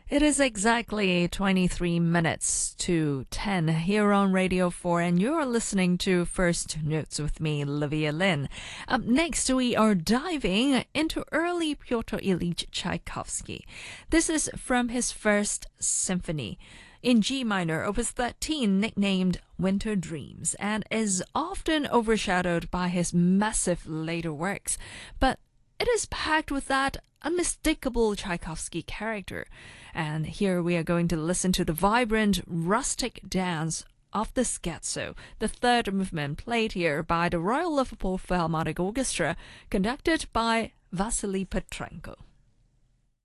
It is exactly 23 minutes to 10 here on Radio 4, and you're listening to First Notes with me, Olivia Lin. Up next, we are diving into early Pyotr Ilyich Tchaikovsky. This is from his first symphony in G minor, opus 13, nicknamed Winter Dreams, and is often overshadowed by his massive later works. But it is packed with that unmistakable Tchaikovsky character. And here we are going to listen to the vibrant, rustic dance of the scherzo, the third movement played here by the Royal Liverpool Philharmonic Orchestra, conducted by Vasily Petrenko.